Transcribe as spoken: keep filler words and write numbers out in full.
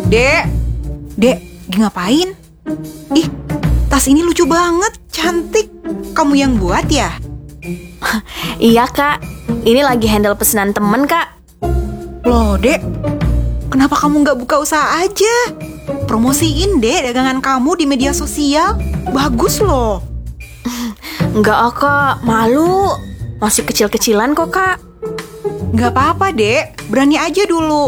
Dek, Dek, lagi ngapain? Ih, tas ini lucu banget, cantik. Kamu yang buat ya? Iya kak, ini lagi handle pesanan temen kak. Loh, Dek, kenapa kamu nggak buka usaha aja? Promosiin, Dek, dagangan kamu di media sosial. Bagus loh. Enggak ah kak, malu. Masih kecil-kecilan kok kak. Nggak apa-apa, Dek. Berani aja dulu.